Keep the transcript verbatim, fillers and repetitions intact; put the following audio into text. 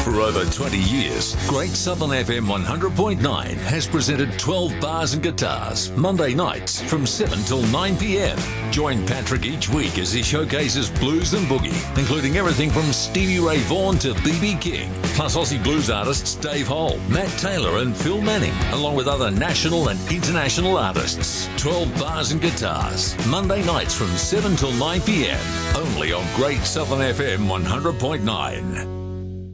For over twenty years, Great Southern F M one hundred point nine has presented twelve Bars and Guitars, Monday nights from seven till nine p.m. Join Patrick each week as he showcases blues and boogie, including everything from Stevie Ray Vaughan to B B King, plus Aussie blues artists Dave Hole, Matt Taylor and Phil Manning, along with other national and international artists. twelve Bars and Guitars, Monday nights from seven till nine p.m. only on Great Southern F M one hundred point nine.